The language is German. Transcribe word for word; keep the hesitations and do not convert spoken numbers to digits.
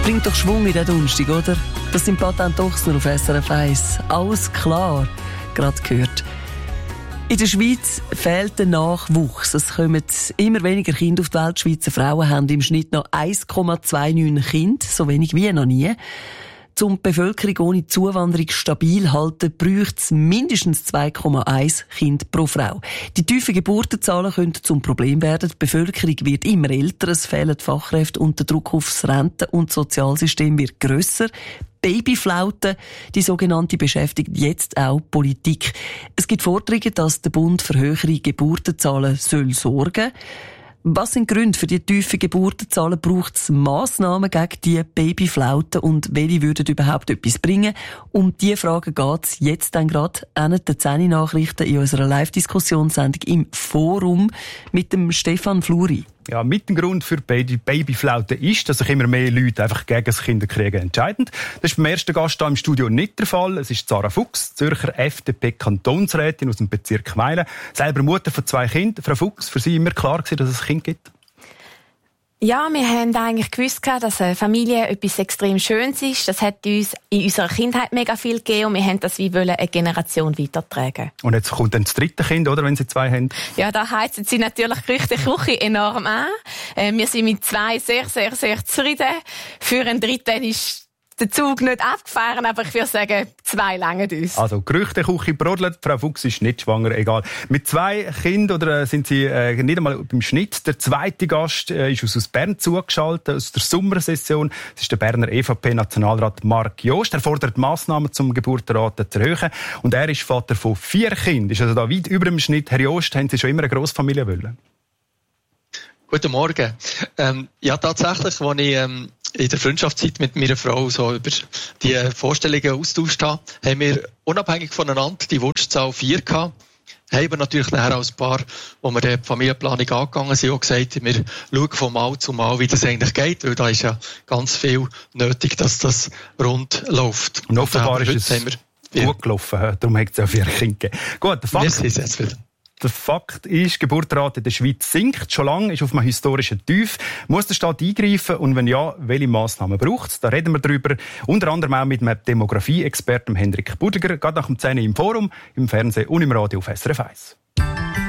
Bringt doch Schwung in den Donnerstag, oder? Das sind Patent Ochsner auf S R F eins. Alles klar, gerade gehört. In der Schweiz fehlt der Nachwuchs. Es kommen immer weniger Kinder auf die Welt. Die Schweizer Frauen haben im Schnitt noch eins Komma neunundzwanzig Kinder, so wenig wie noch nie. Um die Bevölkerung ohne Zuwanderung stabil zu halten, braucht es mindestens zwei Komma eins Kinder pro Frau. Die tiefen Geburtenzahlen können zum Problem werden. Die Bevölkerung wird immer älter, es fehlen Fachkräfte und der Druck aufs Renten- und Sozialsystem wird grösser. Babyflaute, die sogenannte, beschäftigt jetzt auch Politik. Es gibt Forderungen, dass der Bund für höhere Geburtenzahlen soll sorgen. Was sind die Gründe für die tiefen Geburtenzahlen? Braucht es Massnahmen gegen die Babyflauten und welche würden überhaupt etwas bringen? Um diese Fragen geht es jetzt dann gerade an den zehn Nachrichten in unserer Live-Diskussionssendung im Forum mit dem Stefan Fluri. Ja, mit dem Grund für Baby Babyflauten ist, dass sich immer mehr Leute einfach gegen das Kinderkriegen entscheiden. Das ist beim ersten Gast hier im Studio nicht der Fall. Es ist Sarah Fuchs, Zürcher F D P-Kantonsrätin aus dem Bezirk Meilen. Selber Mutter von zwei Kindern. Frau Fuchs, für Sie immer klar gewesen, dass es ein Kind gibt? Ja, wir haben eigentlich gewusst, dass eine Familie etwas extrem Schönes ist. Das hat uns in unserer Kindheit mega viel gegeben und wir haben das wie wollen eine Generation weitertragen. Und jetzt kommt dann das dritte Kind, oder, wenn Sie zwei haben? Ja, da heizen Sie natürlich Gerüchte Küche enorm an. Wir sind mit zwei sehr, sehr, sehr zufrieden. Für einen dritten ist der Zug nicht abgefahren, aber ich würde sagen, zwei langen uns. Also, Gerüchteküche brodelt, Frau Fuchs ist nicht schwanger, egal. Mit zwei Kindern oder sind Sie äh, nicht einmal beim Schnitt. Der zweite Gast äh, ist aus Bern zugeschaltet, aus der Sommersession. Das ist der Berner E V P-Nationalrat Marc Jost. Er fordert Massnahmen, um Geburtenraten zu erhöhen. Und er ist Vater von vier Kindern. Ist also da weit über dem Schnitt. Herr Jost, haben Sie schon immer eine Grossfamilie wollen? Guten Morgen. Ähm, ja, tatsächlich, als ich ähm, in der Freundschaftszeit mit meiner Frau so über die Vorstellungen austauscht habe, haben wir unabhängig voneinander die Wunschzahl vier gehabt. Haben wir natürlich nachher als Paar, wo wir die Familienplanung angegangen sind, auch gesagt, wir schauen von Mal zu Mal, wie das eigentlich geht, weil da ist ja ganz viel nötig, dass das rund läuft. Und offenbar ist es gut gelaufen, darum hat es auch vier Kinder gegeben. Gut, der Fakt, wir sind jetzt wieder. Der Fakt ist, die Geburtenrate in der Schweiz sinkt schon lange, ist auf einem historischen Tief. Muss der Staat eingreifen und wenn ja, welche Massnahmen braucht es? Da reden wir drüber. Unter anderem auch mit einem Demografie-Experten Hendrik Budiger, gerade nach dem zehn im Forum, im Fernsehen und im Radio auf S R F eins.